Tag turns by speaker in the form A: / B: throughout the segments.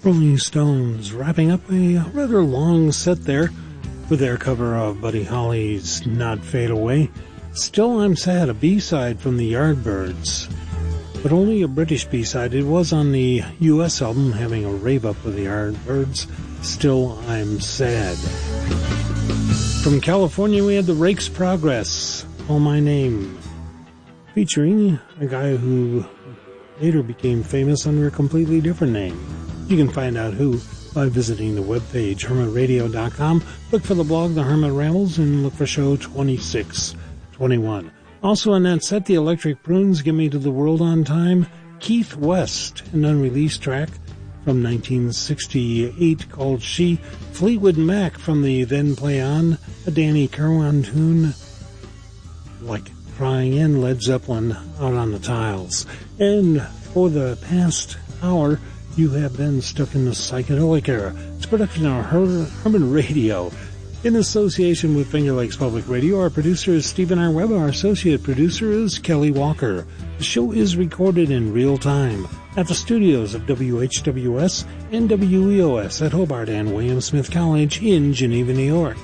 A: Rolling Stones wrapping up a rather long set there with their cover of Buddy Holly's Not Fade Away. Still I'm Sad, a B-side from the Yardbirds, but only a British B-side. It was on the US album, having a rave up with the Yardbirds. Still I'm Sad. From California we had the Rakes' Progress, Call My Name, featuring a guy who later became famous under a completely different name. You can find out who by visiting the webpage hermitradio.com. Look for the blog The Hermit Rambles and look for show 2621. Also on that set, the Electric Prunes, Get Me to the World on Time, Keith West, an unreleased track from 1968 called She, Fleetwood Mac from the Then Play On, a Danny Kirwan tune like Crying In, Led Zeppelin, Out on the Tiles. And for the past hour, you have been stuck in the psychedelic era. It's a production of Hermit Radio in association with Finger Lakes Public Radio. Our producer is Stephen R. Webb. Our associate producer is Kelly Walker. The show is recorded in real time at the studios of WHWS and WEOS at Hobart and William Smith College in Geneva, New York.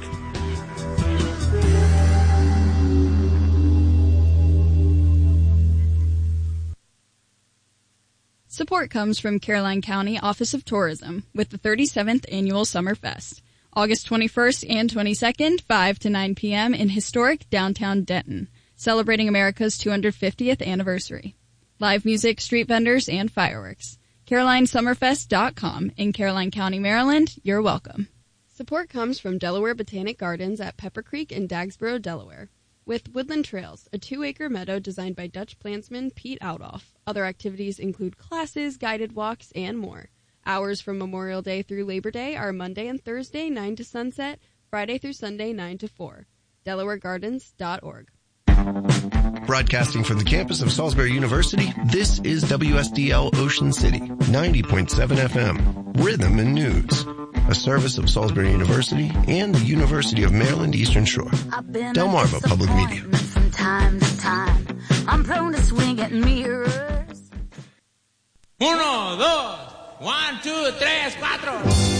B: Support comes from Caroline County Office of Tourism with the 37th Annual Summerfest, August 21st and 22nd, 5 to 9 p.m. in historic downtown Denton, celebrating America's 250th anniversary. Live music, street vendors, and fireworks. CarolineSummerfest.com in Caroline County, Maryland. You're welcome.
C: Support comes from Delaware Botanic Gardens at Pepper Creek in Dagsboro, Delaware, with Woodland Trails, a 2-acre meadow designed by Dutch plantsman Pete Outoff. Other activities include classes, guided walks, and more. Hours from Memorial Day through Labor Day are Monday and Thursday, 9 to sunset, Friday through Sunday, 9 to 4. DelawareGardens.org.
D: Broadcasting from the campus of Salisbury University, this is WSDL Ocean City, 90.7 FM, Rhythm and News, a service of Salisbury University and the University of Maryland Eastern Shore. Delmarva Public Media.
E: From time to time, I'm prone to swing at mirrors.
F: 1, 2, 1, 2, 3, 4.